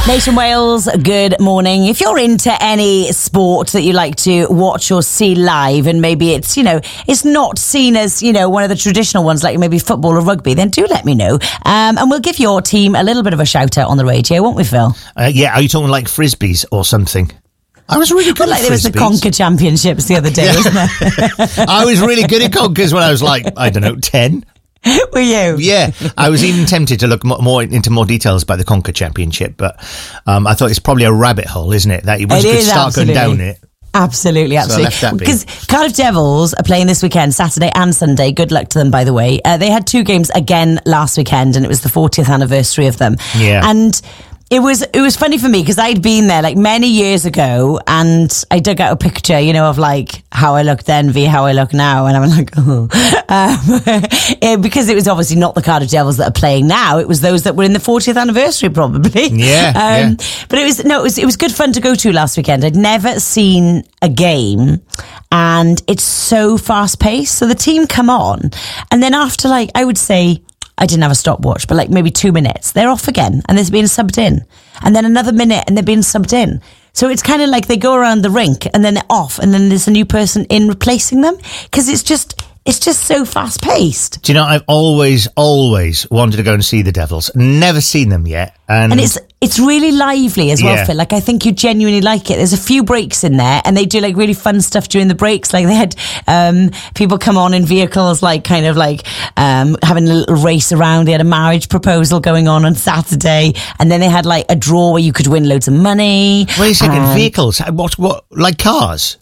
Nation Wales, good morning. If you're into any sport that you like to watch or see live, and maybe it's, it's not seen as, one of the traditional ones like maybe football or rugby, then do let me know. And we'll give your team a little bit of a shout out on the radio, won't we, Phil? Yeah, are you talking like frisbees or something? I was really good at frisbees. There was the Conker Championships the other day, wasn't there? I was really good at Conkers when I was 10. Were you? Yeah, I was even tempted to look more into more details about the Conker Championship, but I thought it's probably a rabbit hole, isn't it? That you could start going down it. Absolutely. Because Cardiff Devils are playing this weekend, Saturday and Sunday. Good luck to them, by the way. They had 2 games again last weekend, and it was the 40th anniversary of them. Yeah. And it was funny for me because I'd been there many years ago, and I dug out a picture, of how I looked then v how I look now, and I'm like, oh, because it was obviously not the Cardiff Devils that are playing now; it was those that were in the 40th anniversary, probably. Yeah. But it was good fun to go to last weekend. I'd never seen a game, and it's so fast paced. So the team come on, and then after I would say, I didn't have a stopwatch, but maybe 2 minutes, they're off again and they're being subbed in. And then another minute and they're being subbed in. So it's kind of like they go around the rink and then they're off and then there's a new person in replacing them. Because it's just so fast paced. Do you know, I've always wanted to go and see the Devils. Never seen them yet. And it's really lively as well, Phil. I think you genuinely like it. There's a few breaks in there and they do really fun stuff during the breaks. They had people come on in vehicles having a little race around. They had a marriage proposal going on Saturday, and then they had a draw where you could win loads of money. Wait a second, vehicles? What, like cars?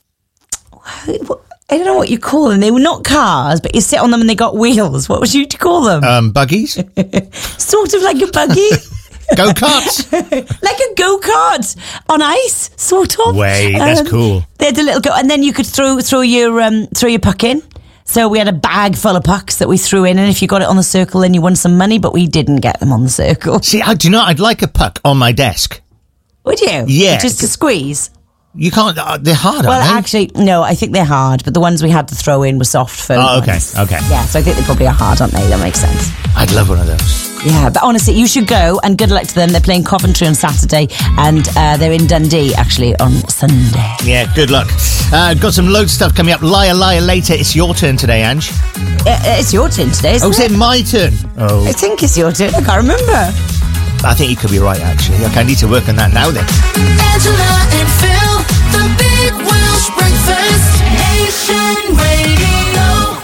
I don't know what you call them. They were not cars, but you sit on them and they got wheels. What would you call them? Buggies? Sort of like a buggy. Go-karts? Like a go-kart on ice, sort of. Wait, that's cool. They had a little go, and then you could throw your puck in. So we had a bag full of pucks that we threw in, and if you got it on the circle, then you won some money, but we didn't get them on the circle. See, do you know, I'd like a puck on my desk. Would you? Yeah. Just to squeeze? You can't, they're hard, well, aren't they? Actually, no, I think they're hard, but the ones we had to throw in were soft foam. Oh, okay, ones. okay. Yeah, so I think they probably are hard, aren't they? That makes sense. I'd love one of those. Yeah, but honestly, you should go, and good luck to them. They're playing Coventry on Saturday, and they're in Dundee, actually, on Sunday. Yeah, good luck. Got some loads of stuff coming up. Liar, later. It's your turn today, Ange. It's your turn today, isn't it? Oh, is it my turn? Oh. I think it's your turn. I can't remember. I think you could be right, actually. Okay, I need to work on that now, then. Angela and Phil, the Big Welsh Breakfast, Nation Radio.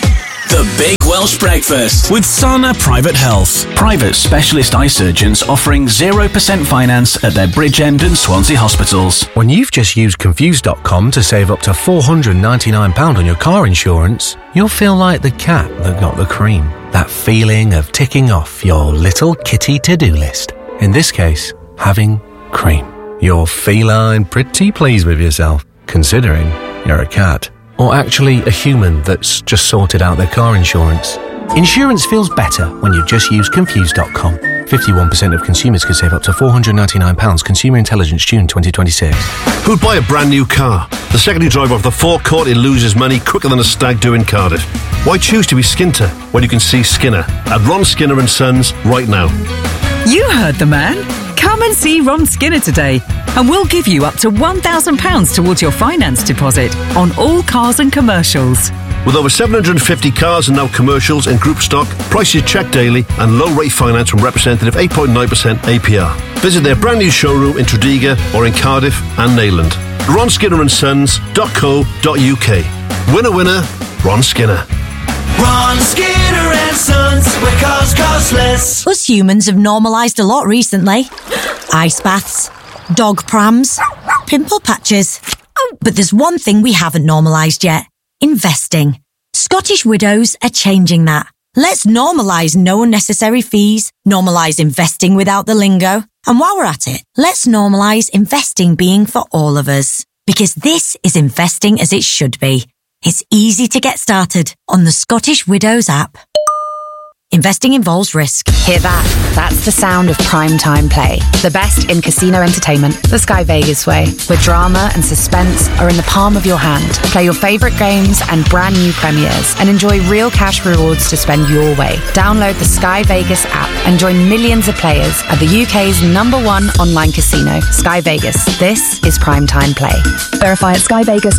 The Big Welsh Breakfast with Sana Private Health. Private specialist eye surgeons offering 0% finance at their Bridgend and Swansea hospitals. When you've just used Confused.com to save up to £499 on your car insurance, you'll feel like the cat that got the cream. That feeling of ticking off your little kitty to-do list. In this case, having cream. You're feline pretty pleased with yourself, considering you're a cat. Or actually a human that's just sorted out their car insurance. Insurance feels better when you just use Confused.com. 51% of consumers could save up to £499. Consumer Intelligence, June 2026. Who'd buy a brand new car? The secondary driver of the forecourt, he loses money quicker than a stag do in Cardiff. Why choose to be Skinter when you can see Skinner at Ron Skinner and Sons right now? You heard the man. Come and see Ron Skinner today, and we'll give you up to £1,000 towards your finance deposit on all cars and commercials. With over 750 cars and now commercials in group stock, prices checked daily, and low rate finance from representative 8.9% APR. Visit their brand new showroom in Tredegar or in Cardiff and Neyland. RonSkinnerandSons.co.uk. Winner, winner, Ron Skinner. Ron Skinner and Sons, where cars cost less. Us humans have normalised a lot recently. Ice baths, dog prams, pimple patches. Oh, but there's one thing we haven't normalised yet. Investing. Scottish Widows are changing that. Let's normalise no unnecessary fees, normalise investing without the lingo, and while we're at it, let's normalise investing being for all of us. Because this is investing as it should be. It's easy to get started on the Scottish Widows app. Investing involves risk. Hear that? That's the sound of primetime play. The best in casino entertainment, the Sky Vegas way, where drama and suspense are in the palm of your hand. Play your favourite games and brand new premieres and enjoy real cash rewards to spend your way. Download the Sky Vegas app and join millions of players at the UK's #1 online casino, Sky Vegas. This is primetime play. Verify at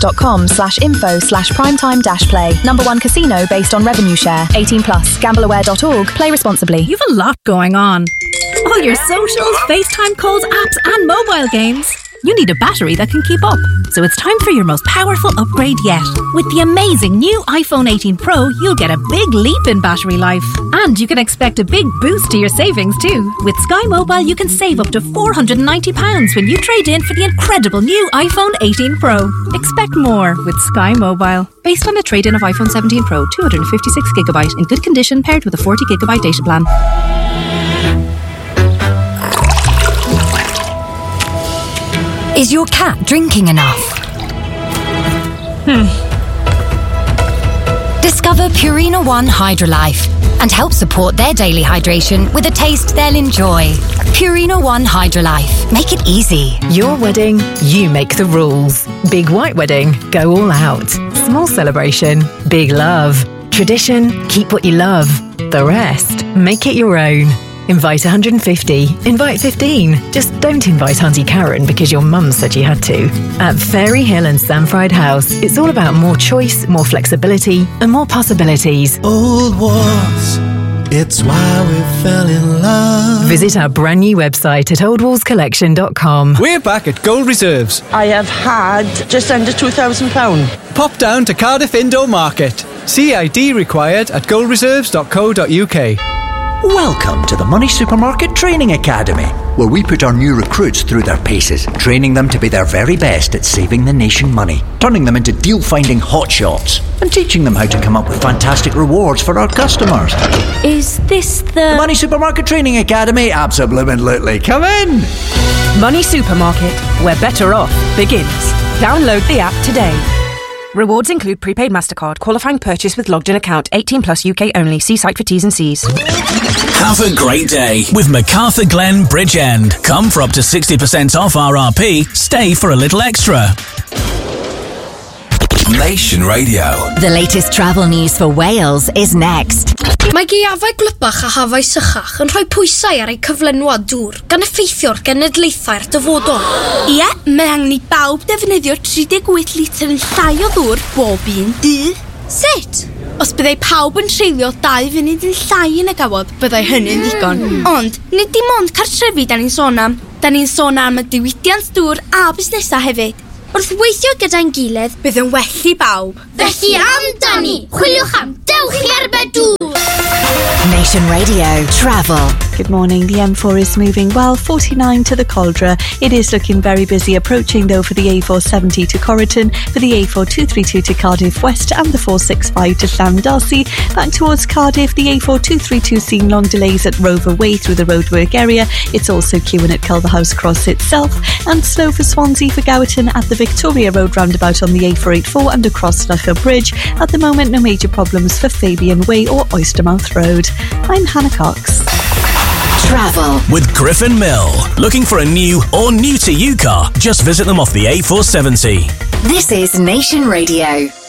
skyvegas.com/info/primetime-play. #1 casino based on revenue share. 18+. Gambleaware.org. Play responsibly. You've a lot going on. All your socials, FaceTime calls, apps, and mobile games. You need a battery that can keep up. So it's time for your most powerful upgrade yet. With the amazing new iPhone 18 Pro, you'll get a big leap in battery life. And you can expect a big boost to your savings too. With Sky Mobile, you can save up to £490 when you trade in for the incredible new iPhone 18 Pro. Expect more with Sky Mobile. Based on a trade-in of iPhone 17 Pro, 256GB in good condition paired with a 40GB data plan. Is your cat drinking enough? Discover Purina One Hydrolife and help support their daily hydration with a taste they'll enjoy. Purina One Hydrolife. Make it easy. Your wedding, you make the rules. Big white wedding, go all out. Small celebration, big love. Tradition, keep what you love. The rest, make it your own. Invite 150. Invite 15. Just don't invite Auntie Karen because your mum said you had to. At Fairy Hill and Samfried House, it's all about more choice, more flexibility, and more possibilities. Old walls, it's why we fell in love. Visit our brand new website at oldwallscollection.com. We're back at Gold Reserves. I have had just under £2,000. Pop down to Cardiff Indoor Market. CID required at goldreserves.co.uk. Welcome to the Money Supermarket Training Academy, where we put our new recruits through their paces, training them to be their very best at saving the nation money, turning them into deal-finding hotshots, and teaching them how to come up with fantastic rewards for our customers. Is this the Money Supermarket Training Academy? Absolutely. Come in! Money Supermarket, where better off begins. Download the app today. Rewards include prepaid MasterCard, qualifying purchase with logged in account, 18+ UK only. See site for T's and C's. Have a great day with MacArthur Glen Bridgend. Come for up to 60% off RRP. Stay for a little extra. Nation Radio. The latest travel news for Wales is next. Mae gaeafau glybach a hafau sychach yn rhoi pwysau ar eu cyflenwad dŵr gan effeithio'r genedlaethau'r dyfodol. Ie, mae angen i bawb defnyddio 38 litr yn llai o ddŵr bob un dydd. Sut? Os byddai pawb yn treulio 2 funud yn llai yn y gafodd, byddai hynny'n ddigon. Ond, nid dim ond cartrefi da ni'n sôn am. Da ni'n sôn am y diwydiant dŵr a busnesau hefyd. Wrth weithio gyda'n gilydd, bydd yn well i bawb. Felly amdani, chwiliwch am dewchi arbed dŵr. Nation Radio Travel. Good morning. The M4 is moving well, 49 to the Caldra. It is looking very busy approaching though for the A470 to Corriton, for the A4232 to Cardiff West and the 465 to Llandarcy. Back towards Cardiff, the A4232 seeing long delays at Rover Way through the roadwork area. It's also queuing at Culverhouse Cross itself, and slow for Swansea for Gowerton at the Victoria Road roundabout on the A484 and across Locher Bridge. At the moment, no major problems for Fabian Way or Oystermouth Road. I'm Hannah Cox. Travel with Griffin Mill. Looking for a new or new to you car? Just visit them off the A470. This is Nation Radio.